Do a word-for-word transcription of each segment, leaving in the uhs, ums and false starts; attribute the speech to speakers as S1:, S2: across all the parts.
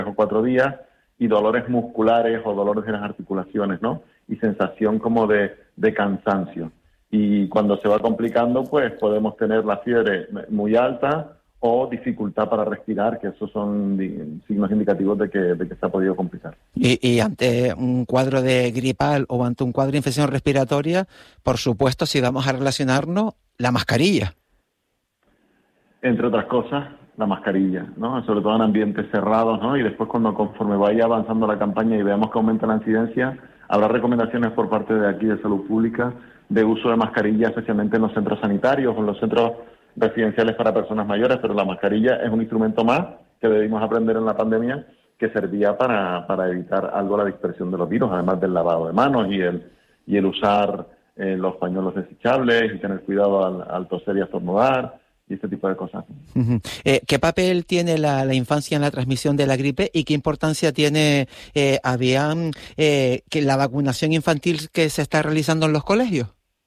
S1: o cuatro días, y dolores musculares o dolores de las articulaciones, ¿no? Y sensación como de, de cansancio. Y cuando se va complicando, pues podemos tener la fiebre muy alta o dificultad para respirar, que esos son di- signos indicativos de que, de que se ha podido complicar.
S2: Y, y ante un cuadro de gripal o ante un cuadro de infección respiratoria, por supuesto, si vamos a relacionarnos, la mascarilla.
S1: Entre otras cosas, la mascarilla, ¿no? Sobre todo en ambientes cerrados, ¿no? Y después cuando conforme vaya avanzando la campaña y veamos que aumenta la incidencia, habrá recomendaciones por parte de aquí de Salud Pública de uso de mascarilla, especialmente en los centros sanitarios o en los centros residenciales para personas mayores, pero la mascarilla es un instrumento más que debimos aprender en la pandemia, que servía para, para evitar algo la dispersión de los virus, además del lavado de manos y el, y el usar eh, los pañuelos desechables y tener cuidado al, al toser y estornudar y este tipo de cosas.
S2: Uh-huh. Eh, ¿Qué papel tiene la, la infancia en la transmisión de la gripe y qué importancia tiene, eh, habían, eh, que la vacunación infantil que se está realizando en los colegios?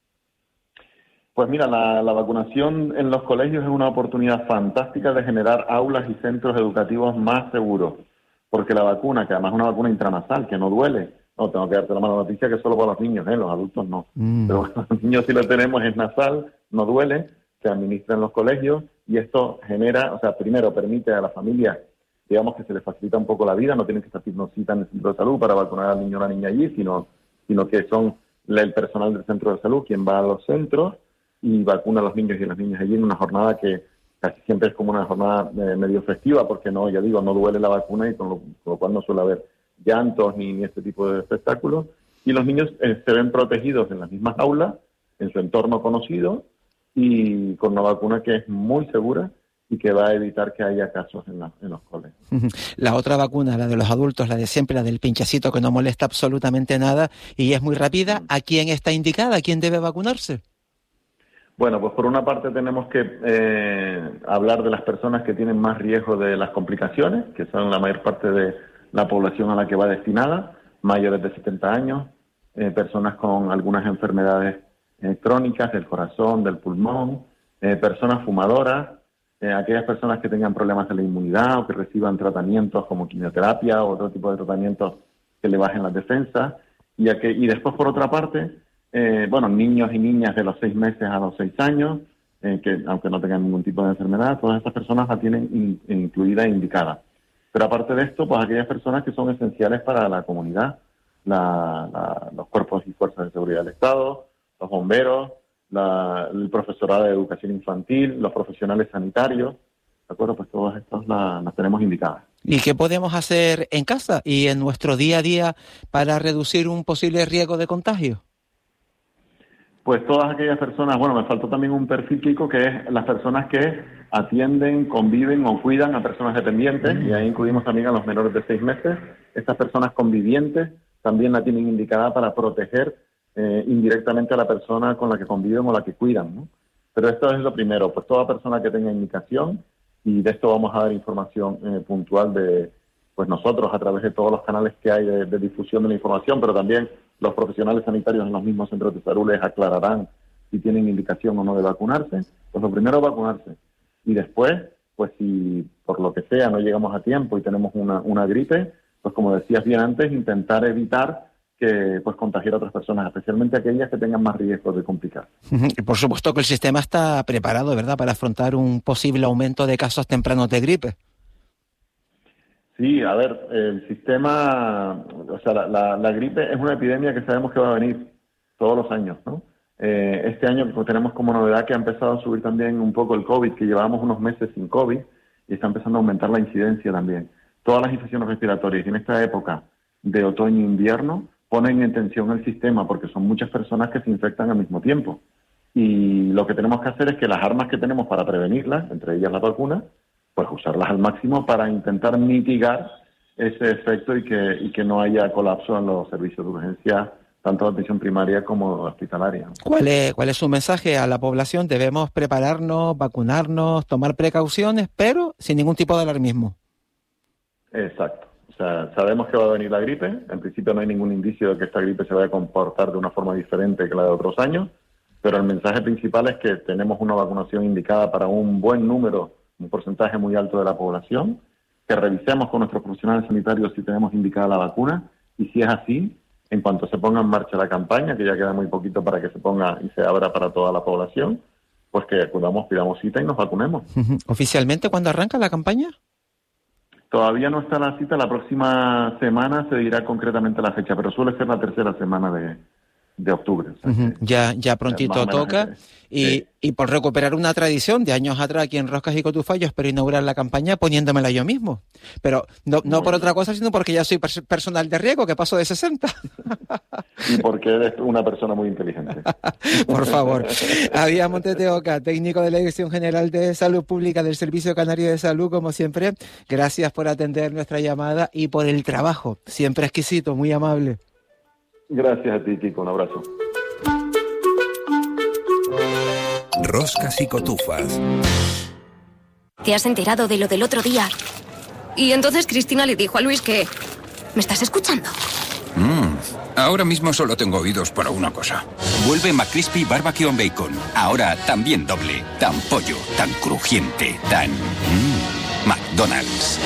S1: Pues mira, la, la vacunación en los colegios es una oportunidad fantástica de generar aulas y centros educativos más seguros, porque la vacuna, que además es una vacuna intranasal, que no duele, no, tengo que darte la mala noticia que es solo para los niños, ¿eh? Los adultos no, mm. pero bueno, los niños sí lo tenemos, es nasal, no duele, se administra en los colegios y esto genera, o sea, primero permite a la familia, digamos que se les facilita un poco la vida, no tienen que estar haciendo cita en el centro de salud para vacunar al niño o la niña allí, sino, sino que son el personal del centro de salud quien va a los centros y vacuna a los niños y las niñas allí en una jornada que casi siempre es como una jornada eh, medio festiva, porque no, ya digo, no duele la vacuna y con lo, con lo cual no suele haber llantos ni, ni este tipo de espectáculos. Y los niños eh, se ven protegidos en las mismas aulas, en su entorno conocido y con una vacuna que es muy segura y que va a evitar que haya casos en, la, en los colegios.
S2: La otra vacuna, la de los adultos, la de siempre, la del pinchacito que no molesta absolutamente nada y es muy rápida, ¿a quién está indicada? ¿A quién debe vacunarse?
S1: Bueno, pues por una parte tenemos que eh, hablar de las personas que tienen más riesgo de las complicaciones, que son la mayor parte de la población a la que va destinada, mayores de setenta años, eh, personas con algunas enfermedades eh, crónicas del corazón, del pulmón, eh, personas fumadoras, eh, aquellas personas que tengan problemas de la inmunidad o que reciban tratamientos como quimioterapia o otro tipo de tratamientos que le bajen las defensas, y, a que, y después por otra parte, Eh, bueno, niños y niñas de los seis meses a los seis años, eh, que aunque no tengan ningún tipo de enfermedad, todas estas personas la tienen in, incluida e indicada. Pero aparte de esto, pues aquellas personas que son esenciales para la comunidad, la, la, los cuerpos y fuerzas de seguridad del Estado, los bomberos, la, el profesorado de educación infantil, los profesionales sanitarios, ¿de acuerdo? Pues todas estas las la tenemos indicadas.
S2: ¿Y qué podemos hacer en casa y en nuestro día a día para reducir un posible riesgo de contagio?
S1: Pues todas aquellas personas, bueno, me faltó también un perfil, Kiko, que es las personas que atienden, conviven o cuidan a personas dependientes, y ahí incluimos también a los menores de seis meses. Estas personas convivientes también la tienen indicada para proteger eh, indirectamente a la persona con la que conviven o la que cuidan, ¿no? Pero esto es lo primero, pues toda persona que tenga indicación, y de esto vamos a dar información eh, puntual de pues nosotros a través de todos los canales que hay de, de difusión de la información, pero también los profesionales sanitarios en los mismos centros de salud les aclararán si tienen indicación o no de vacunarse. Pues lo primero es vacunarse. Y después, pues si por lo que sea no llegamos a tiempo y tenemos una, una gripe, pues como decías bien antes, intentar evitar que pues contagiar a otras personas, especialmente aquellas que tengan más riesgo de complicar.
S2: Y por supuesto que el sistema está preparado, ¿verdad?, para afrontar un posible aumento de casos tempranos de gripe.
S1: Sí, a ver, el sistema, o sea, la, la, la gripe es una epidemia que sabemos que va a venir todos los años, ¿no? Eh, este año tenemos como novedad que ha empezado a subir también un poco el COVID, que llevábamos unos meses sin COVID y está empezando a aumentar la incidencia también. Todas las infecciones respiratorias en esta época de otoño e invierno ponen en tensión el sistema porque son muchas personas que se infectan al mismo tiempo. Y lo que tenemos que hacer es que las armas que tenemos para prevenirlas, entre ellas la vacuna, pues usarlas al máximo para intentar mitigar ese efecto y que, y que no haya colapso en los servicios de urgencia, tanto de atención primaria como hospitalaria.
S2: ¿Cuál es, cuál es su mensaje a la población? Debemos prepararnos, vacunarnos, tomar precauciones, pero sin ningún tipo de alarmismo.
S1: Exacto. O sea, sabemos que va a venir la gripe. En principio no hay ningún indicio de que esta gripe se vaya a comportar de una forma diferente que la de otros años, pero el mensaje principal es que tenemos una vacunación indicada para un buen número, un porcentaje muy alto de la población, que revisemos con nuestros profesionales sanitarios si tenemos indicada la vacuna, y si es así, en cuanto se ponga en marcha la campaña, que ya queda muy poquito para que se ponga y se abra para toda la población, pues que acudamos, pidamos cita y nos vacunemos.
S2: ¿Oficialmente cuándo arranca la campaña?
S1: Todavía no está la cita, la próxima semana se dirá concretamente la fecha, pero suele ser la tercera semana de, de octubre. O sea,
S2: uh-huh. Ya ya prontito toca. Y, sí. y por recuperar una tradición de años atrás aquí en Roscas y Cotufas, yo espero inaugurar la campaña poniéndomela yo mismo. Pero no, no por otra cosa, sino porque ya soy pers- personal de riesgo, que paso de sesenta.
S1: Y porque eres una persona muy inteligente.
S2: Por favor. Javier Montes de Oca, técnico de la Dirección General de Salud Pública del Servicio Canario de Salud, como siempre, gracias por atender nuestra llamada y por el trabajo, siempre exquisito, muy amable.
S1: Gracias a ti, Kiko, un abrazo.
S3: Roscas y Cotufas.
S4: ¿Te has enterado de lo del otro día? Y entonces Cristina le dijo a Luis que... ¿Me estás escuchando?
S3: Mm, ahora mismo solo tengo oídos para una cosa. Vuelve McCrispy Barbecue and Bacon. Ahora también doble. Tan pollo, tan crujiente, tan... Mm, McDonald's.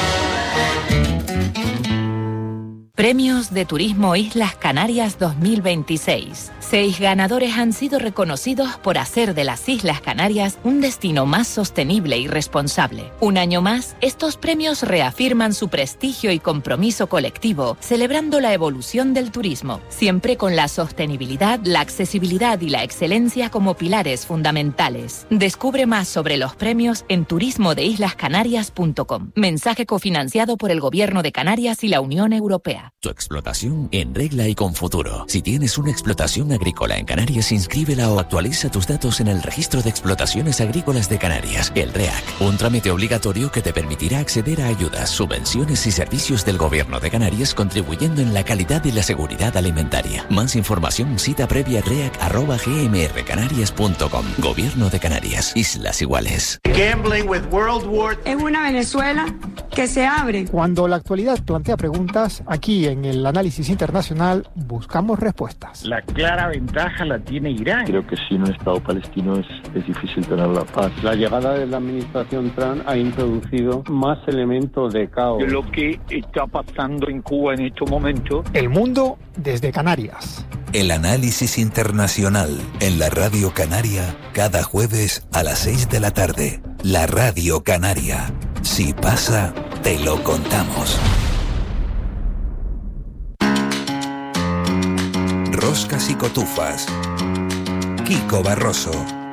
S5: Premios de Turismo Islas Canarias dos mil veintiséis. Seis ganadores han sido reconocidos por hacer de las Islas Canarias un destino más sostenible y responsable. Un año más, estos premios reafirman su prestigio y compromiso colectivo, celebrando la evolución del turismo, siempre con la sostenibilidad, la accesibilidad y la excelencia como pilares fundamentales. Descubre más sobre los premios en turismo de islas canarias punto com. Mensaje cofinanciado por el Gobierno de Canarias y la Unión Europea.
S6: Tu explotación en regla y con futuro. Si tienes una explotación agrícola en Canarias, inscríbela o actualiza tus datos en el Registro de Explotaciones Agrícolas de Canarias, el REAC. Un trámite obligatorio que te permitirá acceder a ayudas, subvenciones y servicios del Gobierno de Canarias, contribuyendo en la calidad y la seguridad alimentaria. Más información, cita previa reac arroba g m r canarias punto com. Gobierno de Canarias. Islas Iguales.
S7: Gambling with World War.
S8: Es una Venezuela que se abre.
S9: Cuando la actualidad plantea preguntas, aquí en el análisis internacional buscamos respuestas.
S10: La clara ventaja la tiene Irán.
S11: Creo que sin un Estado palestino es, es difícil tener la paz.
S12: La llegada de la administración Trump ha introducido más elementos de caos.
S10: Lo que está pasando en Cuba en estos momentos.
S9: El mundo desde Canarias.
S3: El análisis internacional en la Radio Canaria, cada jueves a las seis de la tarde. La Radio Canaria. Si pasa, te lo contamos. Roscas y Cotufas. Kiko Barroso.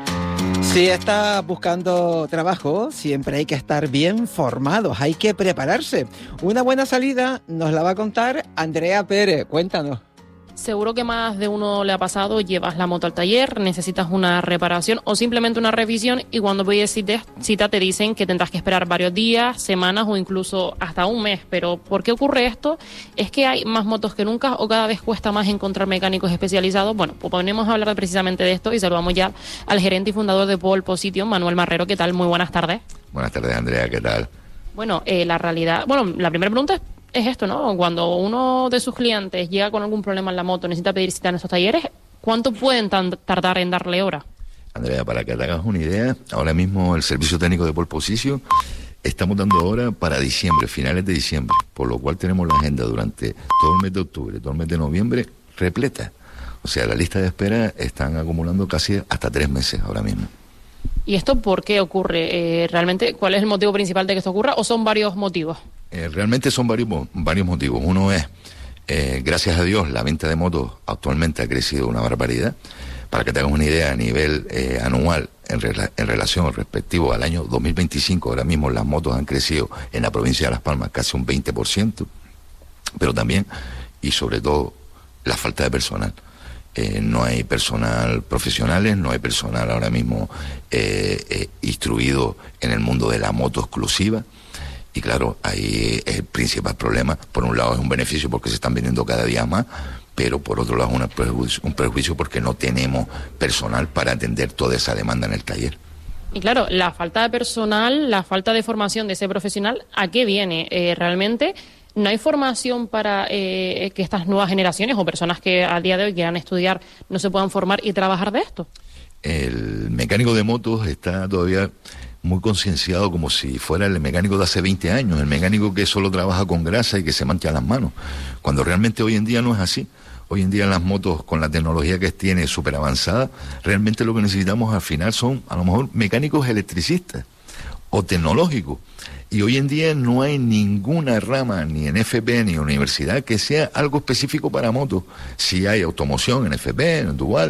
S2: Si estás buscando trabajo, siempre hay que estar bien formados, hay que prepararse. Una buena salida nos la va a contar Andrea Pérez. Cuéntanos.
S13: Seguro que más de uno le ha pasado, llevas la moto al taller, necesitas una reparación o simplemente una revisión y cuando pides cita te dicen que tendrás que esperar varios días, semanas o incluso hasta un mes. Pero ¿por qué ocurre esto? ¿Es que hay más motos que nunca o cada vez cuesta más encontrar mecánicos especializados? Bueno, pues ponemos a hablar precisamente de esto y saludamos ya al gerente y fundador de Pole Position, Manuel Marrero. ¿Qué tal? Muy buenas tardes.
S14: Buenas tardes, Andrea. ¿Qué tal?
S13: Bueno, eh, la realidad... Bueno, la primera pregunta es Es esto, ¿no? Cuando uno de sus clientes llega con algún problema en la moto, necesita pedir cita en esos talleres, ¿cuánto pueden t- tardar en darle hora?
S14: Andrea, para que te hagas una idea, ahora mismo el servicio técnico de Pole Position estamos dando hora para diciembre, finales de diciembre, por lo cual tenemos la agenda durante todo el mes de octubre, todo el mes de noviembre repleta. O sea, la lista de espera están acumulando casi hasta tres meses ahora mismo.
S13: ¿Y esto por qué ocurre? Eh, ¿Realmente cuál es el motivo principal de que esto ocurra o son varios motivos?
S14: Eh, realmente son varios, varios motivos. Uno es, eh, gracias a Dios, la venta de motos actualmente ha crecido una barbaridad. Para que te hagas una idea, a nivel eh, anual, en, rela- en relación respectivo al año dos mil veinticinco, ahora mismo las motos han crecido en la provincia de Las Palmas casi un veinte por ciento. Pero también, y sobre todo, la falta de personal. Eh, no hay personal profesionales, no hay personal ahora mismo eh, eh, instruido en el mundo de la moto exclusiva. Y claro, ahí es el principal problema. Por un lado es un beneficio porque se están vendiendo cada día más, pero por otro lado es un prejuicio, un prejuicio porque no tenemos personal para atender toda esa demanda en el taller.
S13: Y claro, la falta de personal, la falta de formación de ese profesional, ¿a qué viene? Eh, realmente no hay formación para eh, que estas nuevas generaciones o personas que a día de hoy quieran estudiar no se puedan formar y trabajar de esto.
S14: El mecánico de motos está todavía muy concienciado como si fuera el mecánico de hace veinte años, el mecánico que solo trabaja con grasa y que se mancha las manos, cuando realmente hoy en día no es así. Hoy en día las motos, con la tecnología que tiene súper avanzada, realmente lo que necesitamos al final son a lo mejor mecánicos electricistas o tecnológicos. Y hoy en día no hay ninguna rama, ni en F P ni en universidad, que sea algo específico para motos. Sí hay automoción en F P, en Dual,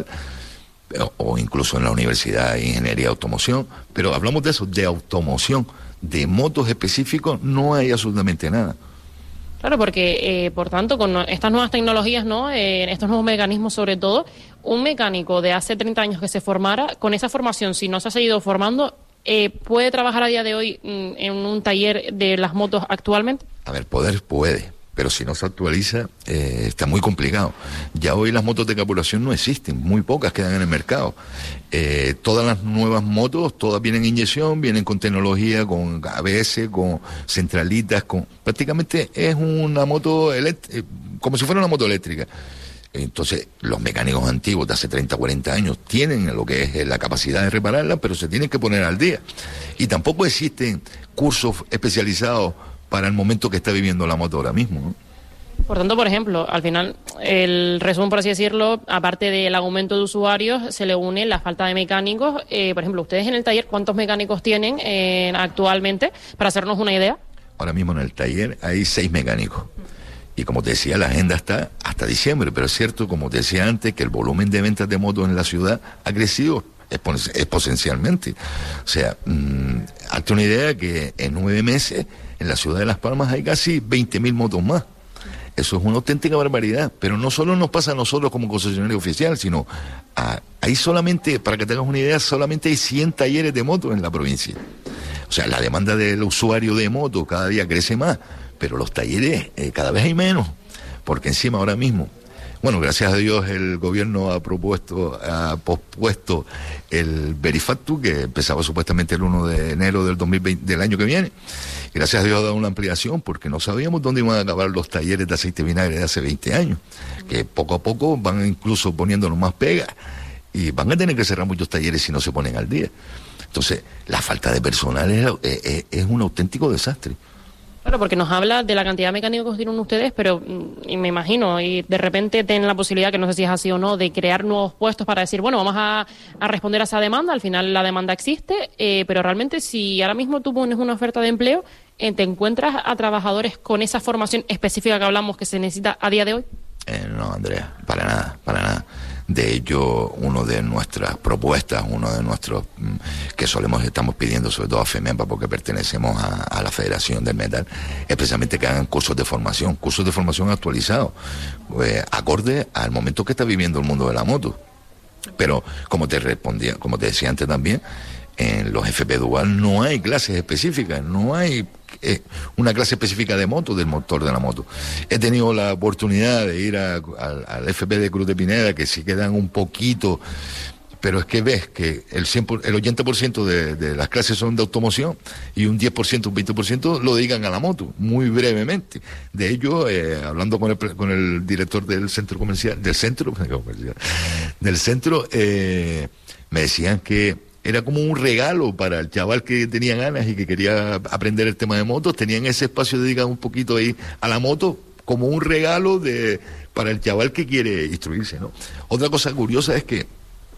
S14: o incluso en la Universidad de Ingeniería de Automoción, pero hablamos de eso, de automoción, de motos específicos, no hay absolutamente nada.
S13: Claro, porque, eh, por tanto, con estas nuevas tecnologías, ¿no? Eh, estos nuevos mecanismos, sobre todo, un mecánico de hace treinta años que se formara, con esa formación, si no se ha seguido formando, eh, ¿puede trabajar a día de hoy mm, en un taller de las motos actualmente?
S14: A ver, poder puede, pero si no se actualiza, eh, está muy complicado. Ya hoy las motos de carburación no existen, muy pocas quedan en el mercado. Eh, todas las nuevas motos, todas vienen en inyección, vienen con tecnología, con A B S, con centralitas, con prácticamente es una moto elect- como si fuera una moto eléctrica. Entonces, los mecánicos antiguos de hace treinta, cuarenta años tienen lo que es la capacidad de repararla, pero se tienen que poner al día. Y tampoco existen cursos especializados para el momento que está viviendo la moto ahora mismo, ¿no?
S13: Por tanto, por ejemplo, al final, el resumen, por así decirlo, aparte del aumento de usuarios, se le une la falta de mecánicos. Eh, por ejemplo, ustedes en el taller, ¿cuántos mecánicos tienen eh, actualmente? Para hacernos una idea.
S14: Ahora mismo en el taller hay seis mecánicos. Y como te decía, la agenda está hasta diciembre, pero es cierto, como te decía antes, que el volumen de ventas de motos en la ciudad ha crecido exponencialmente. O sea, mmm, hazte una idea que en nueve meses en la ciudad de Las Palmas hay casi veinte mil motos más. Eso es una auténtica barbaridad, pero no solo nos pasa a nosotros como concesionario oficial, sino a, hay solamente, para que tengas una idea, solamente hay cien talleres de motos en la provincia. O sea, la demanda del usuario de motos cada día crece más, pero los talleres eh, cada vez hay menos, porque encima ahora mismo, bueno, gracias a Dios el gobierno ha propuesto, ha pospuesto el Verifactu, que empezaba supuestamente el primero de enero del dos mil veinte, del año que viene. Y gracias a Dios ha dado una ampliación, porque no sabíamos dónde iban a acabar los talleres de aceite de vinagre de hace veinte años, que poco a poco van incluso poniéndonos más pegas, y van a tener que cerrar muchos talleres si no se ponen al día. Entonces, la falta de personal es, es, es un auténtico desastre.
S13: Claro, porque nos habla de la cantidad de mecánicos que tienen ustedes, pero y me imagino, y de repente tienen la posibilidad, que no sé si es así o no, de crear nuevos puestos para decir, bueno, vamos a, a responder a esa demanda. Al final la demanda existe, eh, pero realmente si ahora mismo tú pones una oferta de empleo, eh, ¿te encuentras a trabajadores con esa formación específica que hablamos que se necesita a día de hoy?
S14: Eh, no, Andrea, para nada, para nada. De hecho, una de nuestras propuestas, uno de nuestros que solemos, estamos pidiendo sobre todo a FEMEPA, porque pertenecemos a, a la Federación del Metal, es precisamente que hagan cursos de formación, cursos de formación actualizados, pues, acorde al momento que está viviendo el mundo de la moto. Pero, como te respondía, como te decía antes también, en los F P Dual no hay clases específicas, no hay eh, una clase específica de moto, del motor de la moto. He tenido la oportunidad de ir a, a, al F P de Cruz de Pineda, que sí quedan un poquito, pero es que ves que el, cien por, el ochenta por ciento de, de las clases son de automoción y un diez por ciento, un veinte por ciento lo dedican a la moto, muy brevemente. De ello, eh, hablando con el, con el director del centro comercial, del centro, comercial, del centro, eh, me decían que era como un regalo para el chaval que tenía ganas y que quería aprender el tema de motos. Tenían ese espacio dedicado un poquito ahí a la moto como un regalo de para el chaval que quiere instruirse, ¿no? Otra cosa curiosa es que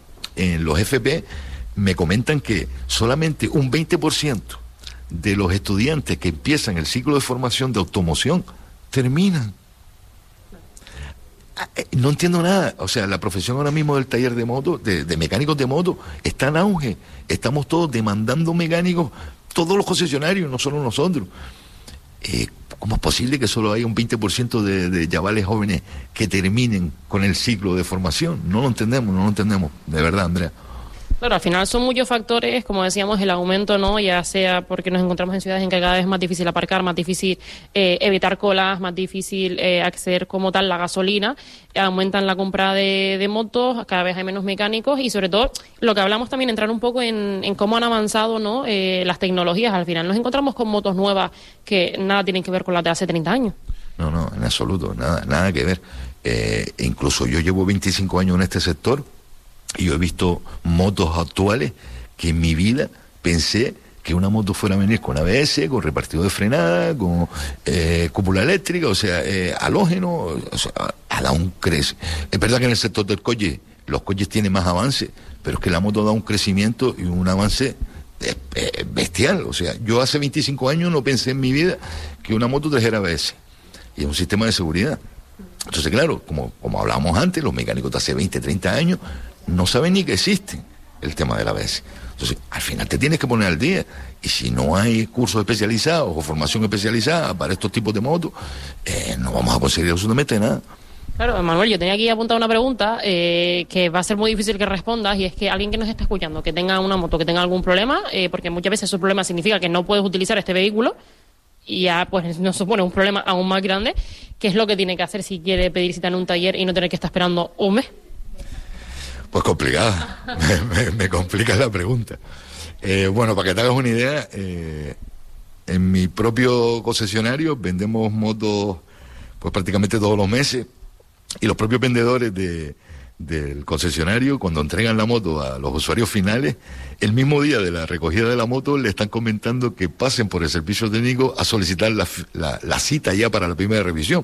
S14: en los F P me comentan que solamente un veinte por ciento de los estudiantes que empiezan el ciclo de formación de automoción terminan. No entiendo nada. O sea, la profesión ahora mismo del taller de moto, de, de mecánicos de moto, está en auge. Estamos todos demandando mecánicos, todos los concesionarios, no solo nosotros. Eh, ¿Cómo es posible que solo haya un veinte por ciento de, de chavales jóvenes que terminen con el ciclo de formación? No lo entendemos, no lo entendemos. De verdad, Andrea.
S13: Claro, al final son muchos factores, como decíamos, el aumento, ¿no? Ya sea porque nos encontramos en ciudades en que cada vez es más difícil aparcar, más difícil eh, evitar colas, más difícil eh, acceder como tal la gasolina, aumentan la compra de, de motos, cada vez hay menos mecánicos y sobre todo lo que hablamos también, entrar un poco en, en cómo han avanzado, ¿no? Eh, las tecnologías. Al final nos encontramos con motos nuevas que nada tienen que ver con las de hace treinta años.
S14: No, no, en absoluto, nada, nada que ver. Eh, incluso yo llevo veinticinco años en este sector y yo he visto motos actuales que en mi vida pensé que una moto fuera a venir con A B S, con repartidor de frenada, con eh, cúpula eléctrica, o sea, eh, halógeno, o sea, ha dado un crecimiento. Es verdad que en el sector del coche, los coches tienen más avance, pero es que la moto da un crecimiento y un avance eh, eh, bestial. O sea, yo hace veinticinco años no pensé en mi vida que una moto trajera A B S, y es un sistema de seguridad. Entonces, claro, como, como hablábamos antes, los mecánicos de hace veinte, treinta años no saben ni que existe el tema del A B S. Entonces, al final te tienes que poner al día. Y si no hay cursos especializados o formación especializada para estos tipos de motos, eh, no vamos a conseguir absolutamente nada.
S13: Claro, Manuel, yo tenía aquí apuntada una pregunta eh, que va a ser muy difícil que respondas, y es que alguien que nos está escuchando, que tenga una moto, que tenga algún problema, eh, porque muchas veces su problema significa que no puedes utilizar este vehículo, y ya pues nos supone un problema aún más grande. ¿Qué es lo que tiene que hacer si quiere pedir cita en un taller y no tener que estar esperando un mes?
S14: Pues complicada, me, me, me complica la pregunta. Eh, bueno, para que te hagas una idea, eh, en mi propio concesionario vendemos motos pues prácticamente todos los meses, y los propios vendedores de, del concesionario, cuando entregan la moto a los usuarios finales, el mismo día de la recogida de la moto le están comentando que pasen por el servicio técnico a solicitar la, la, la cita ya para la primera revisión.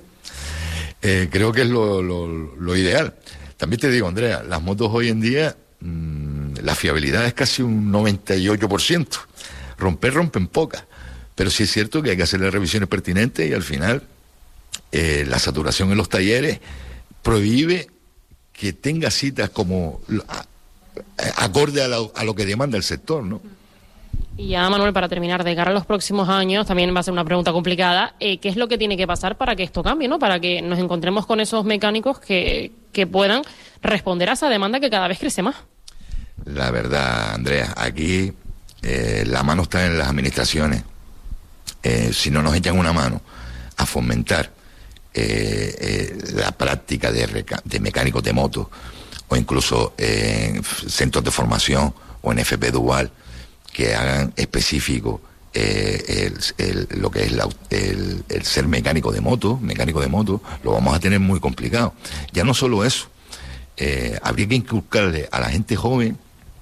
S14: Eh, creo que es lo, lo, lo ideal. También te digo, Andrea, las motos hoy en día, mmm, la fiabilidad es casi un noventa y ocho por ciento. Romper, rompen pocas. Pero sí es cierto que hay que hacer las revisiones pertinentes, y al final eh, la saturación en los talleres prohíbe que tenga citas como a, a, acorde a, la, a lo que demanda el sector, ¿no?
S13: Y ya, Manuel, para terminar, de cara a los próximos años, también va a ser una pregunta complicada, eh, ¿qué es lo que tiene que pasar para que esto cambie, ¿no? Para que nos encontremos con esos mecánicos que, que puedan responder a esa demanda que cada vez crece más.
S14: La verdad, Andrea, aquí eh, la mano está en las administraciones. Eh, si no nos echan una mano a fomentar eh, eh, la práctica de, reca- de mecánicos de motos, o incluso en eh, centros de formación o en F P dual, que hagan específico eh, el, el, lo que es la, el, el ser mecánico de moto, mecánico de moto, lo vamos a tener muy complicado. Ya no solo eso, eh, habría que inculcarle a la gente joven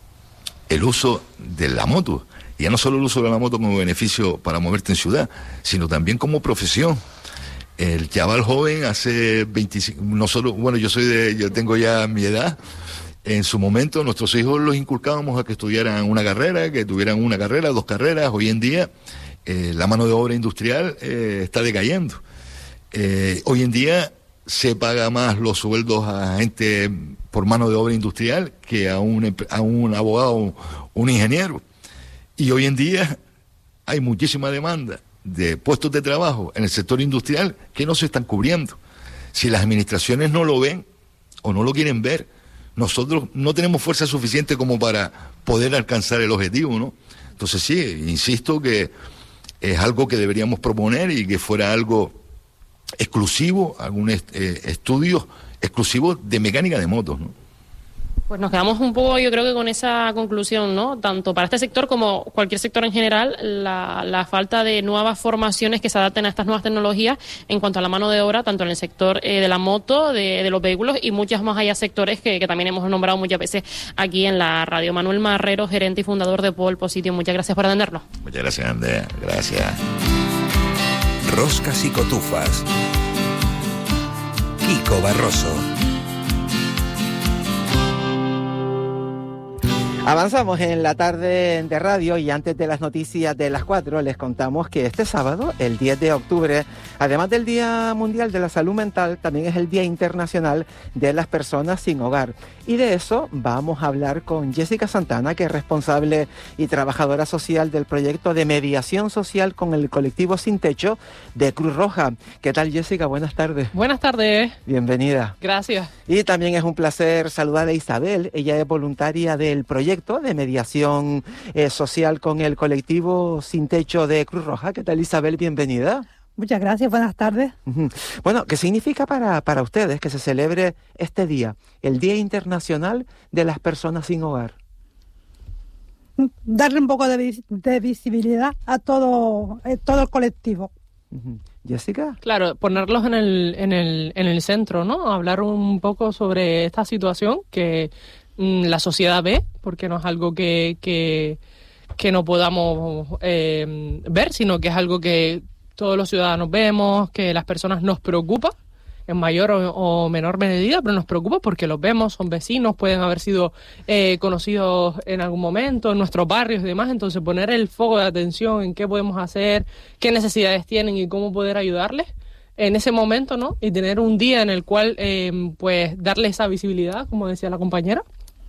S14: el uso de la moto, y ya no solo el uso de la moto como beneficio para moverte en ciudad, sino también como profesión. El chaval joven hace veinticinco, nosotros, bueno, yo soy de, yo tengo ya mi edad. En su momento nuestros hijos los inculcábamos a que estudiaran una carrera, que tuvieran una carrera, dos carreras. Hoy en día eh, la mano de obra industrial eh, está decayendo. Eh, hoy en día se paga más los sueldos a gente por mano de obra industrial que a un, a un abogado, un ingeniero. Y hoy en día hay muchísima demanda de puestos de trabajo en el sector industrial que no se están cubriendo. Si las administraciones no lo ven o no lo quieren ver, nosotros no tenemos fuerza suficiente como para poder alcanzar el objetivo, ¿no? Entonces sí, insisto que es algo que deberíamos proponer, y que fuera algo exclusivo, algún est- eh, estudio exclusivo de mecánica de motos, ¿no?
S13: Pues nos quedamos un poco, yo creo que con esa conclusión, ¿no? Tanto para este sector como cualquier sector en general, la, la falta de nuevas formaciones que se adapten a estas nuevas tecnologías en cuanto a la mano de obra, tanto en el sector eh, de la moto, de, de los vehículos, y muchas más allá sectores que, que también hemos nombrado muchas veces aquí en la radio. Manuel Marrero, gerente y fundador de Pole Position, muchas gracias por atendernos.
S14: Muchas gracias, Andrea. Gracias.
S3: Roscas y cotufas. Kiko Barroso.
S2: Avanzamos en la tarde de radio, y antes de las noticias de las cuatro les contamos que este sábado, el diez de octubre, además del Día Mundial de la Salud Mental, también es el Día Internacional de las Personas Sin Hogar. Y de eso vamos a hablar con Jessica Santana, que es responsable y trabajadora social del proyecto de mediación social con el colectivo Sin Techo de Cruz Roja. ¿Qué tal, Jessica? Buenas tardes.
S15: Buenas tardes.
S2: Bienvenida.
S15: Gracias.
S2: Y también es un placer saludar a Isabel. Ella es voluntaria del proyecto de mediación eh, social con el colectivo Sin Techo de Cruz Roja. ¿Qué tal, Isabel? Bienvenida.
S16: Muchas gracias, buenas tardes.
S2: Uh-huh. Bueno, ¿qué significa para, para ustedes que se celebre este día, el Día Internacional de las Personas Sin Hogar?
S16: Darle un poco de, de visibilidad a todo, eh, todo el colectivo.
S2: Uh-huh. Jessica.
S15: Claro, ponerlos en el, en el, en el centro, ¿no? Hablar un poco sobre esta situación que mmm, la sociedad ve, porque no es algo que, que, que no podamos eh, ver, sino que es algo que todos los ciudadanos vemos, que las personas nos preocupa en mayor o, o menor medida, pero nos preocupa porque los vemos, son vecinos, pueden haber sido eh, conocidos en algún momento en nuestros barrios y demás. Entonces poner el foco de atención en qué podemos hacer, qué necesidades tienen y cómo poder ayudarles en ese momento, ¿no? Y tener un día en el cual eh, pues darle esa visibilidad, como decía la compañera,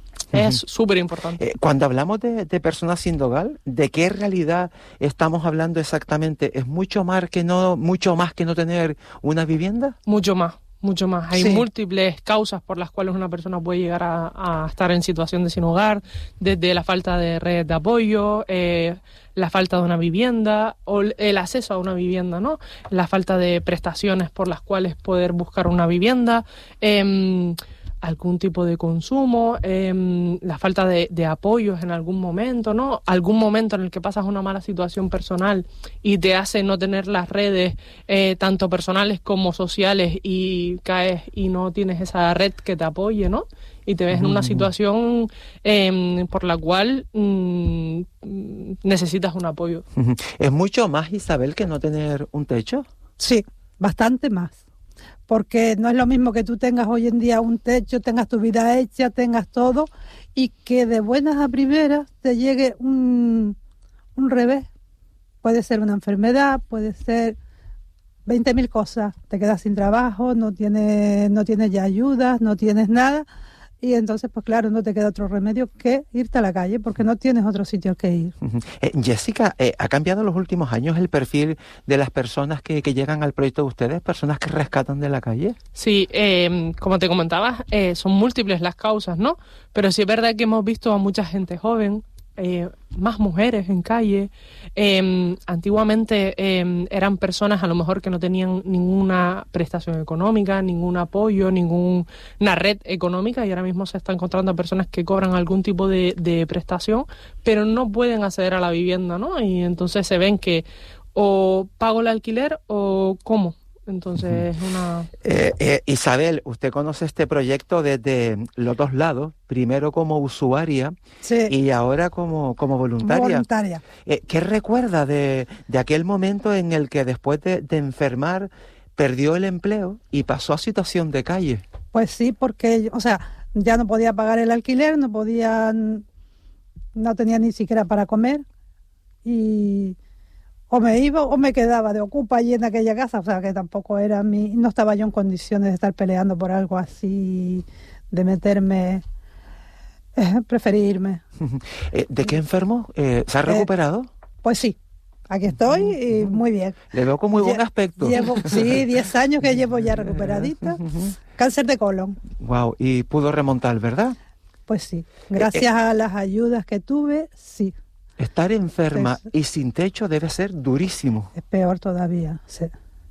S15: es súper importante.
S2: Eh, cuando hablamos de, de personas sin hogar, ¿de qué realidad estamos hablando exactamente? ¿Es mucho más que no, mucho más que no tener una vivienda?
S15: Mucho más, mucho más. Hay
S2: Sí.
S15: múltiples causas por las cuales una persona puede llegar a, a estar en situación de sin hogar, desde la falta de redes de apoyo, eh, la falta de una vivienda o el acceso a una vivienda, ¿no? La falta de prestaciones por las cuales poder buscar una vivienda, eh, algún tipo de consumo, eh, la falta de, de apoyos en algún momento, ¿no? Algún momento en el que pasas una mala situación personal y te hace no tener las redes eh, tanto personales como sociales y caes y no tienes esa red que te apoye, ¿no? Y te ves en una situación eh, por la cual mm, necesitas un apoyo.
S2: ¿Es mucho más, Isabel, que no tener un techo?
S16: Sí, bastante más. Porque no es lo mismo que tú tengas hoy en día un techo, tengas tu vida hecha, tengas todo, y que de buenas a primeras te llegue un, un revés. Puede ser una enfermedad, puede ser veinte mil cosas. Te quedas sin trabajo, no tienes, no tienes ya ayudas, no tienes nada. Y entonces, pues claro, no te queda otro remedio que irte a la calle, porque no tienes otro sitio al que ir.
S2: Uh-huh. eh, Jessica, eh, ¿ha cambiado en los últimos años el perfil de las personas que, que llegan al proyecto de ustedes? ¿Personas que rescatan de la calle?
S15: Sí, eh, como te comentabas, eh, son múltiples las causas, ¿no? Pero sí es verdad que hemos visto a mucha gente joven, eh, más mujeres en calle. Eh, antiguamente eh, eran personas a lo mejor que no tenían ninguna prestación económica, ningún apoyo, ninguna red económica, y ahora mismo se está encontrando a personas que cobran algún tipo de, de prestación, pero no pueden acceder a la vivienda, ¿no? Y entonces se ven que o pago el alquiler o ¿cómo? Entonces, uh-huh. una...
S2: Eh, eh, Isabel, usted conoce este proyecto desde los dos lados, primero como usuaria
S16: sí.
S2: y ahora como, como voluntaria.
S16: Voluntaria.
S2: Eh, ¿Qué recuerda de, de aquel momento en el que después de, de enfermar perdió el empleo y pasó a situación de calle?
S16: Pues sí, porque, o sea, ya no podía pagar el alquiler, no podía, no tenía ni siquiera para comer y... o me iba o me quedaba de ocupa allí en aquella casa, o sea que tampoco era mi, no estaba yo en condiciones de estar peleando por algo así, de meterme, eh, preferí irme.
S2: ¿De qué enfermo? Eh, ¿Se ha recuperado?
S16: Eh, pues sí, aquí estoy y muy bien.
S2: Le veo con muy buen aspecto.
S16: Llevo, sí, diez años que llevo ya recuperadita, cáncer de colon.
S2: Wow, y pudo remontar, ¿verdad?
S16: Pues sí, gracias eh, eh, a las ayudas que tuve, sí.
S2: Estar enferma es, y sin techo debe ser durísimo.
S16: Es peor todavía, sí.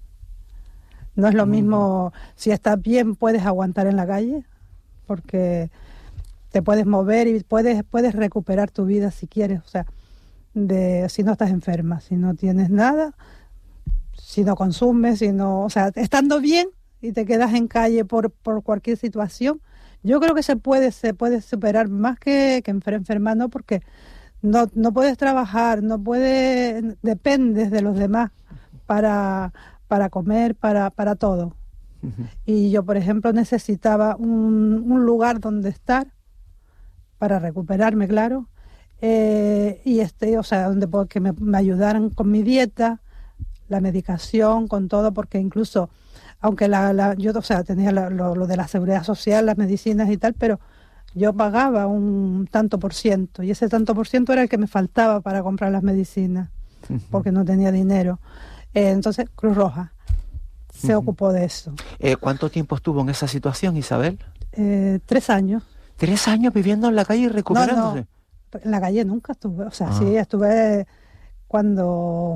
S16: No es lo mm. mismo, si estás bien puedes aguantar en la calle, porque te puedes mover y puedes, puedes recuperar tu vida si quieres, o sea, de si no estás enferma, si no tienes nada, si no consumes, si no, o sea, estando bien y te quedas en calle por, por cualquier situación, yo creo que se puede, se puede superar más que, que enfermar, ¿no? Porque No, no puedes trabajar, no puedes, dependes de los demás para, para comer, para, para todo. Uh-huh. Y yo, por ejemplo, necesitaba un, un lugar donde estar para recuperarme, claro, eh, y este, o sea, donde que me, me ayudaran con mi dieta, la medicación, con todo, porque incluso, aunque la, la yo, o sea, tenía la, lo, lo de la seguridad social, las medicinas y tal, pero yo pagaba un tanto por ciento y ese tanto por ciento era el que me faltaba para comprar las medicinas, uh-huh. porque no tenía dinero. Eh, entonces, Cruz Roja se uh-huh. ocupó de eso.
S2: Eh, ¿Cuánto tiempo estuvo en esa situación, Isabel?
S16: Eh, tres años.
S2: ¿Tres años viviendo en la calle y recuperándose?
S16: No, no, en la calle nunca estuve. O sea,
S2: ah.
S16: sí, estuve cuando...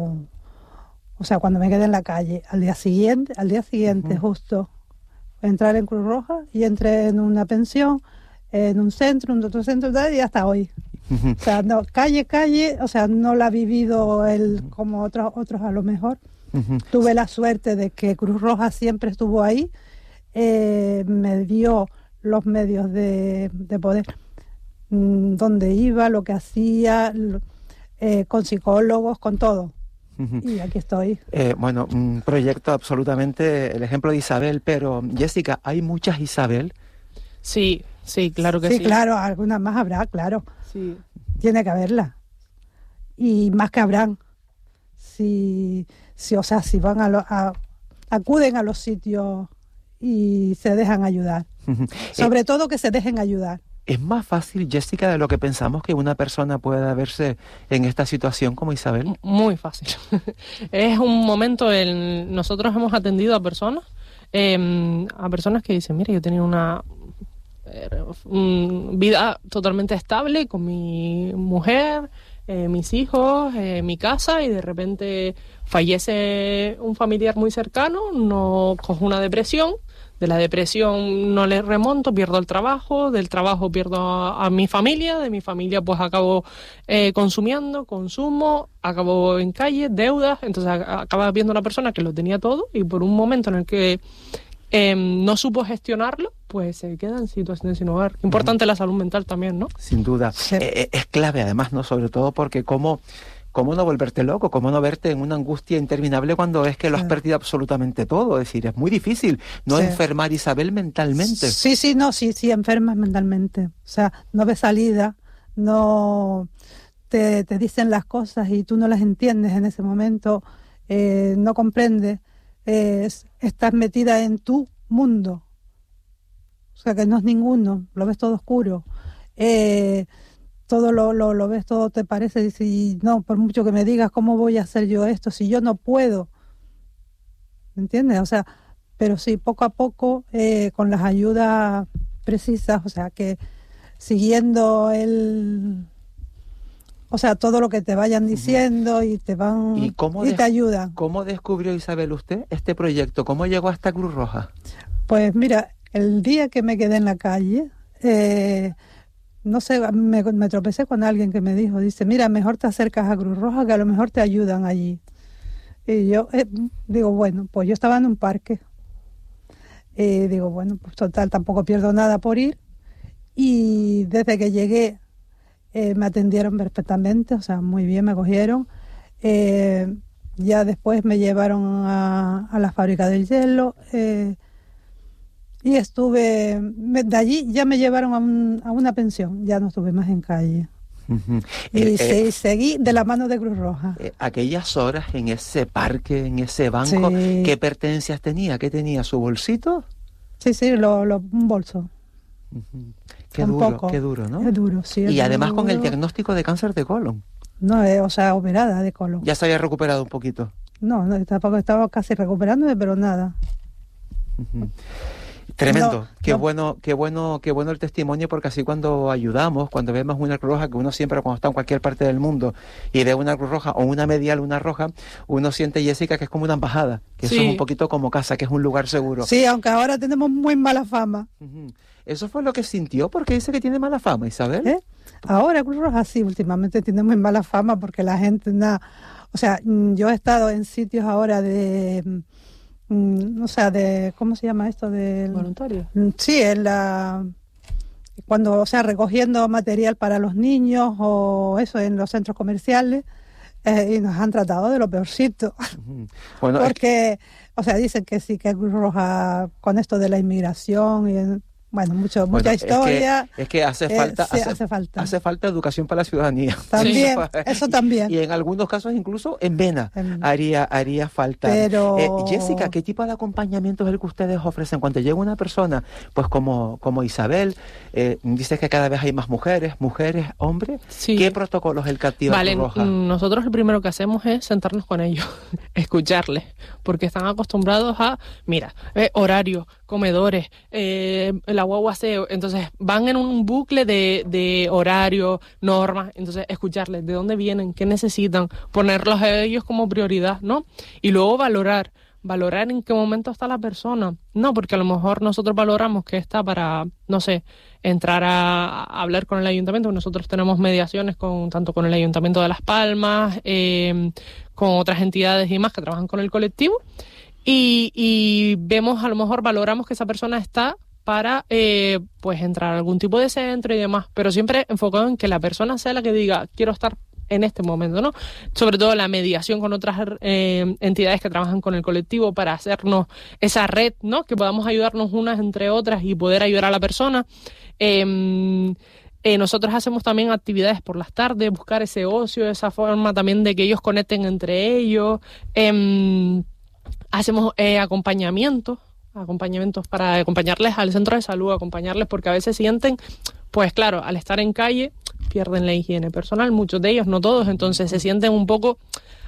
S16: O sea, cuando me quedé en la calle. Al día siguiente, al día siguiente uh-huh. justo, entrar en Cruz Roja y entré en una pensión, en un centro, un otro centro, y hasta hoy. Uh-huh. O sea, no, calle, calle, o sea, no la ha vivido él como otros otros a lo mejor. Uh-huh. Tuve la suerte de que Cruz Roja siempre estuvo ahí, eh, me dio los medios de, de poder, mmm, dónde iba, lo que hacía, lo, eh, con psicólogos, con todo. Uh-huh. Y aquí estoy.
S2: Eh, bueno, un proyecto absolutamente, el ejemplo de Isabel, pero Jessica, ¿hay muchas Isabel?
S15: Sí, sí, claro que sí.
S16: Sí, claro, algunas más habrá, claro.
S15: Sí.
S16: Tiene que haberla. Y más que habrán. Si, si, o sea, si van a, lo, a acuden a los sitios y se dejan ayudar. Uh-huh. Sobre eh, todo que se dejen ayudar.
S2: ¿Es más fácil, Jessica, de lo que pensamos que una persona pueda verse en esta situación como Isabel?
S15: Muy fácil. Es un momento, en nosotros hemos atendido a personas, eh, a personas que dicen, mira, yo tenía una eh, vida totalmente estable con mi mujer, eh, mis hijos, eh, mi casa, y de repente fallece un familiar muy cercano, no cojo una depresión. De la depresión no le remonto, pierdo el trabajo, del trabajo pierdo a, a mi familia, de mi familia pues acabo eh, consumiendo, consumo, acabo en calle, deudas, entonces a, acabas viendo una persona que lo tenía todo y por un momento en el que eh, no supo gestionarlo, pues se queda en situación de sin hogar. Importante uh-huh. la salud mental también, ¿no?
S2: Sin duda. Sí. Eh, es clave además, ¿no? Sobre todo porque como... ¿Cómo no volverte loco? ¿Cómo no verte en una angustia interminable cuando ves que lo has sí. perdido absolutamente todo? Es decir, es muy difícil no sí. enfermar, Isabel, mentalmente.
S16: Sí, sí, no, sí, sí, enfermas mentalmente. O sea, no ves salida, no te, te dicen las cosas y tú no las entiendes en ese momento, eh, no comprendes, eh, estás metida en tu mundo. O sea, que no es ninguno, lo ves todo oscuro. Eh... todo lo, lo, lo ves, todo te parece, y si no, por mucho que me digas, ¿cómo voy a hacer yo esto si yo no puedo? ¿Me entiendes? O sea, pero sí, poco a poco, eh, con las ayudas precisas, o sea, que siguiendo el... O sea, todo lo que te vayan diciendo y te van...
S2: ¿Y, cómo
S16: y
S2: de-
S16: te ayudan.
S2: ¿Cómo descubrió Isabel usted este proyecto? ¿Cómo llegó hasta Cruz Roja?
S16: Pues mira, el día que me quedé en la calle... Eh, no sé, me, me tropecé con alguien que me dijo, dice, mira, mejor te acercas a Cruz Roja que a lo mejor te ayudan allí. Y yo eh, digo, bueno, pues yo estaba en un parque. Y digo, bueno, pues total, tampoco pierdo nada por ir. Y desde que llegué eh, me atendieron perfectamente, o sea, muy bien, me cogieron. Eh, ya después me llevaron a, a la fábrica del hielo. Eh, Y estuve, de allí ya me llevaron a, un, a una pensión, ya no estuve más en calle. Uh-huh. Y eh, se, eh, seguí de la mano de Cruz Roja.
S2: Eh, aquellas horas en ese parque, en ese banco, sí. ¿Qué pertenencias tenía? ¿Qué tenía? ¿Su bolsito?
S16: Sí, sí, lo, lo, un bolso.
S2: Uh-huh. Qué Tampoco. duro, qué duro, ¿no?
S16: Es duro, sí.
S2: Y
S16: duro.
S2: Además con el diagnóstico de cáncer de colon.
S16: No, eh, o sea, operada de colon.
S2: ¿Ya se había recuperado un poquito?
S16: No, no tampoco estaba casi recuperándome, pero nada.
S2: Uh-huh. Tremendo,
S16: no,
S2: qué
S16: no.
S2: bueno, qué bueno, qué bueno el testimonio, porque así cuando ayudamos, cuando vemos una Cruz Roja, que uno siempre cuando está en cualquier parte del mundo y ve una Cruz Roja o una media luna roja, uno siente, Jessica, que es como una embajada, que sí. Eso es un poquito como casa, que es un lugar seguro.
S16: Sí, aunque ahora tenemos muy mala fama.
S2: Uh-huh. Eso fue lo que sintió, porque dice que tiene mala fama, Isabel.
S16: ¿Eh? Ahora Cruz Roja sí, últimamente tiene muy mala fama porque la gente, nada, o sea, yo he estado en sitios ahora de... o sea, de, ¿cómo se llama esto? De
S15: voluntario.
S16: Sí, en la, cuando, o sea, recogiendo material para los niños o eso en los centros comerciales, eh, y nos han tratado de lo peorcito. Uh-huh. Bueno, porque, es que... o sea, dicen que sí, que Cruz Roja con esto de la inmigración y... Bueno, mucho,
S2: bueno,
S16: mucha historia.
S2: Es que, es que hace, falta,
S16: eh, sí,
S2: hace,
S16: hace falta
S2: hace falta educación para la ciudadanía.
S16: También, eso también.
S2: Y en algunos casos incluso en Vena en... haría haría falta.
S16: Pero...
S2: Eh, Jessica, ¿qué tipo de acompañamiento es el que ustedes ofrecen cuando llega una persona, pues como, como Isabel, eh, dices que cada vez hay más mujeres, mujeres, hombres?
S15: Sí.
S2: ¿Qué protocolos el que activa
S15: vale,
S2: Cruz Roja?
S15: Nosotros lo primero que hacemos es sentarnos con ellos, escucharles, porque están acostumbrados a, mira, eh, horario, comedores, eh, el aguaguaceo, entonces van en un bucle de, de horario, normas, entonces escucharles de dónde vienen, qué necesitan, ponerlos a ellos como prioridad, ¿no? Y luego valorar, valorar en qué momento está la persona, no, porque a lo mejor nosotros valoramos que está para, no sé, entrar a, a hablar con el ayuntamiento, nosotros tenemos mediaciones con tanto con el Ayuntamiento de Las Palmas, eh, con otras entidades y más que trabajan con el colectivo, y, y vemos, a lo mejor valoramos que esa persona está para eh, pues entrar a algún tipo de centro y demás, pero siempre enfocado en que la persona sea la que diga, quiero estar en este momento, ¿no? Sobre todo la mediación con otras eh, entidades que trabajan con el colectivo para hacernos esa red, ¿no? Que podamos ayudarnos unas entre otras y poder ayudar a la persona. Eh, eh, nosotros hacemos también actividades por las tardes, buscar ese ocio, esa forma también de que ellos conecten entre ellos. Eh, hacemos eh, acompañamientos, acompañamientos para acompañarles al centro de salud, acompañarles porque a veces sienten, pues claro, al estar en calle pierden la higiene personal, muchos de ellos, no todos, entonces se sienten un poco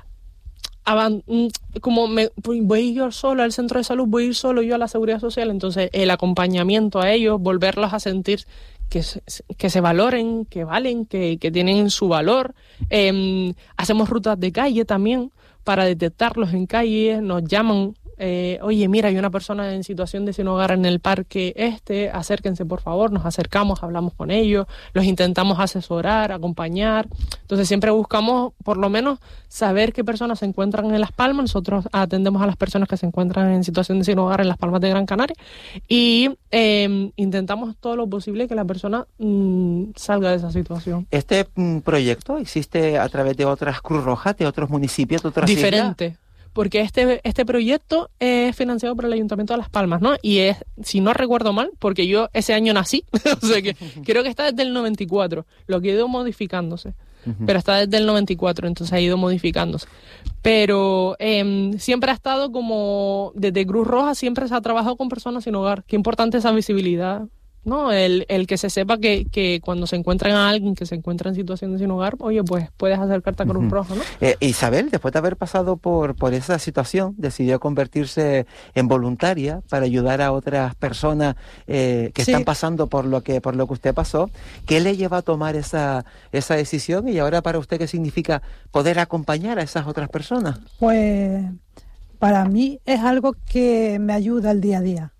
S15: como me, voy yo solo al centro de salud, voy a ir solo yo a la seguridad social, entonces el acompañamiento a ellos, volverlos a sentir que se, que se valoren, que valen, que, que tienen su valor. Eh, hacemos rutas de calle también para detectarlos en calle, nos llaman, eh, oye, mira, hay una persona en situación de sin hogar en el parque este, acérquense por favor, nos acercamos, hablamos con ellos, los intentamos asesorar, acompañar. Entonces siempre buscamos por lo menos saber qué personas se encuentran en Las Palmas. Nosotros atendemos a las personas que se encuentran en situación de sin hogar en Las Palmas de Gran Canaria y eh, intentamos todo lo posible que la persona mmm, salga de esa situación.
S2: ¿Este mmm, proyecto existe a través de otras Cruz Rojas, de otros municipios, de otras islas?
S15: Diferente. Porque este este proyecto es financiado por el Ayuntamiento de Las Palmas, ¿no? Y es, si no recuerdo mal, porque yo ese año nací, o sea que creo que está desde el noventa y cuatro, lo que ha ido modificándose, uh-huh. pero está desde el noventa y cuatro, entonces ha ido modificándose. Pero eh, siempre ha estado como, desde Cruz Roja siempre se ha trabajado con personas sin hogar. Qué importante esa visibilidad, ¿no? El, el que se sepa que, que cuando se encuentran a alguien que se encuentra en situación de sin hogar, oye, pues puedes acercarte a Cruz uh-huh. Roja, ¿no?
S2: Eh, Isabel, después de haber pasado por, por esa situación, decidió convertirse en voluntaria para ayudar a otras personas eh, que sí. están pasando por lo que por lo que usted pasó. ¿Qué le lleva a tomar esa, esa decisión? Y ahora para usted, ¿qué significa poder acompañar a esas otras personas?
S16: Pues para mí es algo que me ayuda al día a día.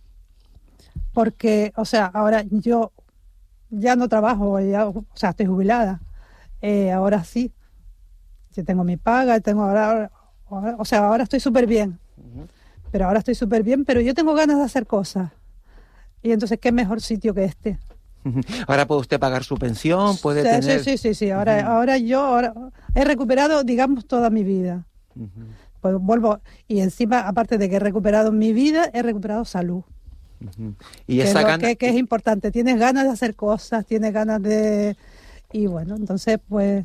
S16: Porque, o sea, ahora yo ya no trabajo, ya, o sea, estoy jubilada. Eh, ahora sí, yo tengo mi paga, tengo ahora, ahora o sea, ahora estoy súper bien. Uh-huh. Pero ahora estoy súper bien, pero yo tengo ganas de hacer cosas. Y entonces, ¿qué mejor sitio que este?
S2: Uh-huh. Ahora puede usted pagar su pensión, puede
S16: sí,
S2: tener...
S16: Sí, sí, sí, sí. Ahora, uh-huh. ahora yo ahora he recuperado, digamos, toda mi vida. Uh-huh. Pues vuelvo, y encima, aparte de que he recuperado mi vida, he recuperado salud.
S2: Uh-huh. Y esa
S16: que,
S2: gana...
S16: que, que es importante, tienes ganas de hacer cosas, tienes ganas de... Y bueno, entonces pues,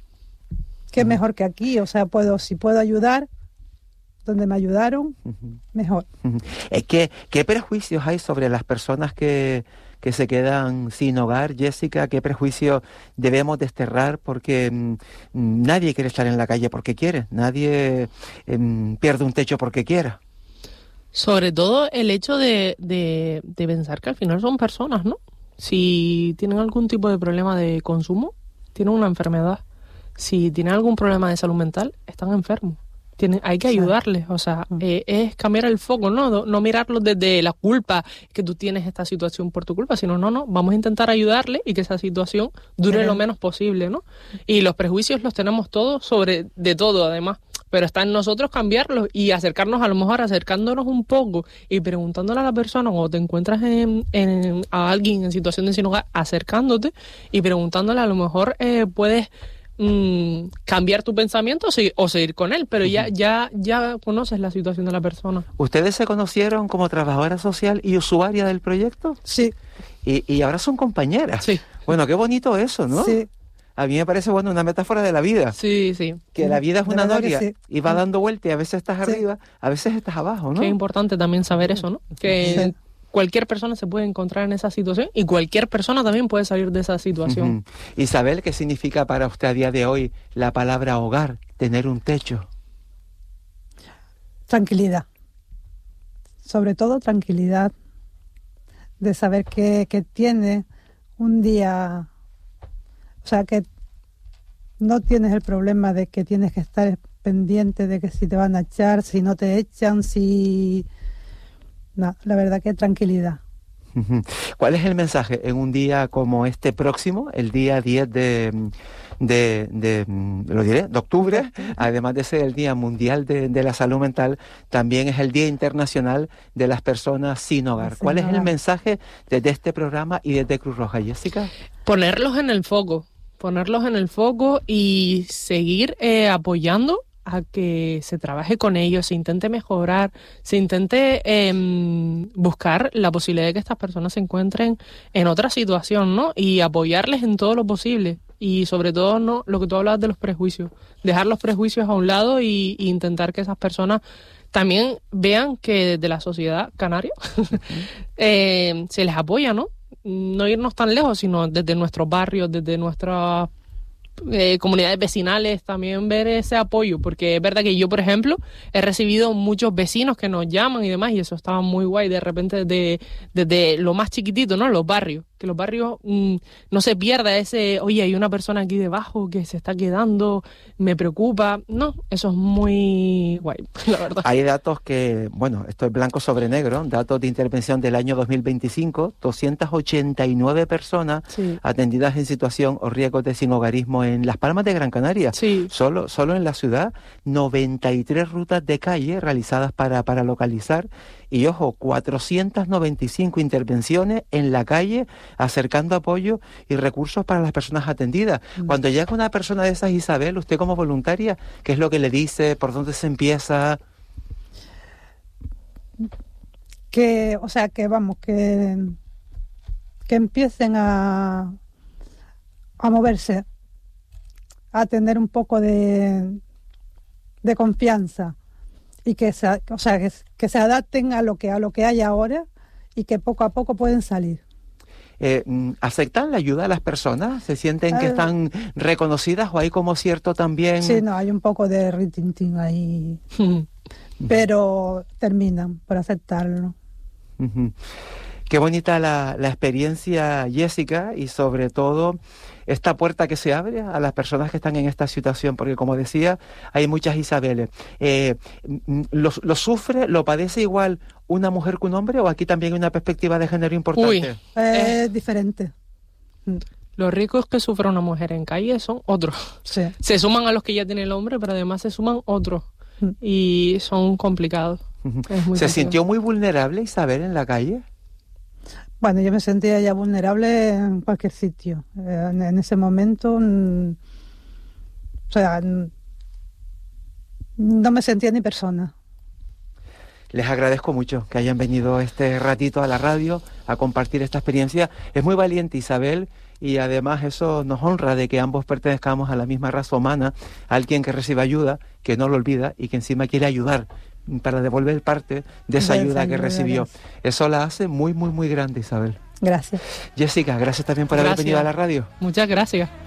S16: qué uh-huh. mejor que aquí, o sea, puedo si puedo ayudar donde me ayudaron, uh-huh. mejor.
S2: Uh-huh. Es que, ¿qué prejuicios hay sobre las personas que, que se quedan sin hogar, Jessica? ¿Qué prejuicios debemos desterrar? Porque mmm, nadie quiere estar en la calle porque quiere, nadie mmm, pierde un techo porque quiera.
S15: Sobre todo el hecho de, de, de pensar que al final son personas, ¿no? Si tienen algún tipo de problema de consumo, tienen una enfermedad. Si tienen algún problema de salud mental, están enfermos. Tienen, hay que ayudarles, o sea, eh, es cambiar el foco, ¿no? No mirarlos desde la culpa, que tú tienes esta situación por tu culpa, sino, no, no, vamos a intentar ayudarle y que esa situación dure sí. lo menos posible, ¿no? Y los prejuicios los tenemos todos sobre de todo, además. Pero está en nosotros cambiarlos y acercarnos, a lo mejor acercándonos un poco y preguntándole a la persona cuando te encuentras en, en, a alguien en situación de sin hogar, acercándote y preguntándole, a lo mejor eh, puedes mmm, cambiar tu pensamiento o, seguir, o seguir con él, pero uh-huh. ya, ya, ya conoces la situación de la persona.
S2: ¿Ustedes se conocieron como trabajadora social y usuaria del proyecto?
S16: Sí.
S2: Y, y ahora son compañeras.
S15: Sí.
S2: Bueno, qué bonito eso, ¿no?
S16: Sí.
S2: A mí me parece, bueno, una metáfora de la vida.
S15: Sí, sí.
S2: Que la vida es una noria
S16: sí.
S2: y va dando vueltas y a veces estás sí. arriba, a veces estás abajo, ¿no?
S15: Qué importante también saber eso, ¿no? Que sí. cualquier persona se puede encontrar en esa situación y cualquier persona también puede salir de esa situación.
S2: Uh-huh. Isabel, ¿qué significa para usted a día de hoy la palabra hogar, tener un techo?
S16: Tranquilidad. Sobre todo tranquilidad. De saber que, que tiene un día... O sea, que no tienes el problema de que tienes que estar pendiente de que si te van a echar, si no te echan, si... No, la verdad que tranquilidad.
S2: ¿Cuál es el mensaje en un día como este próximo, el día diez de, de, de, lo diré, de octubre, además de ser el Día Mundial de, de la Salud Mental, también es el Día Internacional de las Personas Sin Hogar? Sin ¿Cuál hogar. es el mensaje desde este programa y desde Cruz Roja, Jessica?
S15: Ponerlos en el foco. ponerlos en el foco y seguir eh, apoyando a que se trabaje con ellos, se intente mejorar, se intente eh, buscar la posibilidad de que estas personas se encuentren en otra situación, ¿no? Y apoyarles en todo lo posible. Y sobre todo, no, lo que tú hablabas de los prejuicios, dejar los prejuicios a un lado y, y intentar que esas personas también vean que desde la sociedad canaria eh, se les apoya, ¿no? No irnos tan lejos, sino desde nuestros barrios, desde nuestras eh, comunidades vecinales, también ver ese apoyo, porque es verdad que yo, por ejemplo, he recibido muchos vecinos que nos llaman y demás, y eso estaba muy guay, de repente desde, desde lo más chiquitito, ¿no? Los barrios, que los barrios mmm, no se pierda ese, oye, hay una persona aquí debajo que se está quedando, me preocupa. No, eso es muy guay, la verdad.
S2: Hay datos que, bueno, esto es blanco sobre negro, datos de intervención del año dos mil veinticinco, doscientas ochenta y nueve personas sí. atendidas en situación o riesgo de sinhogarismo en Las Palmas de Gran Canaria.
S15: Sí.
S2: Solo, solo en la ciudad, noventa y tres rutas de calle realizadas para, para localizar. Y ojo, cuatrocientas noventa y cinco intervenciones en la calle, acercando apoyo y recursos para las personas atendidas. Mm. Cuando llega una persona de esas, Isabel, usted como voluntaria, ¿qué es lo que le dice? ¿Por dónde se empieza?
S16: Que, o sea, que vamos, que, que empiecen a, a moverse, a tener un poco de, de confianza. Y que se, o sea, que, que se adapten a lo que a lo que hay ahora y que poco a poco pueden salir.
S2: Eh, ¿Aceptan la ayuda a las personas? ¿Se sienten que están reconocidas o hay como cierto también...?
S16: Sí, no, hay un poco de ritintín ahí, pero terminan por aceptarlo.
S2: Uh-huh. Qué bonita la, la experiencia, Jessica, y sobre todo esta puerta que se abre a las personas que están en esta situación, porque como decía, hay muchas Isabeles. Eh, ¿lo, ¿Lo sufre, lo padece igual una mujer que un hombre, o aquí también hay una perspectiva de género importante?
S15: Uy,
S16: es eh, diferente.
S15: Los ricos que sufre una mujer en calle son otros.
S16: Sí.
S15: Se suman a los que ya tiene el hombre, pero además se suman otros. Mm. Y son complicados.
S2: Uh-huh. Es muy ¿Se complicado. Sintió muy vulnerable, Isabel, en la calle?
S16: Bueno, yo me sentía ya vulnerable en cualquier sitio. En, en ese momento, mm, o sea, mm, no me sentía ni persona.
S2: Les agradezco mucho que hayan venido este ratito a la radio a compartir esta experiencia. Es muy valiente, Isabel, y además eso nos honra de que ambos pertenezcamos a la misma raza humana, alguien que recibe ayuda, que no lo olvida y que encima quiere ayudar para devolver parte de esa ayuda que recibió. Eso la hace muy, muy, muy grande, Isabel.
S16: Gracias.
S2: Jessica, gracias también por haber venido a la radio.
S15: Muchas gracias.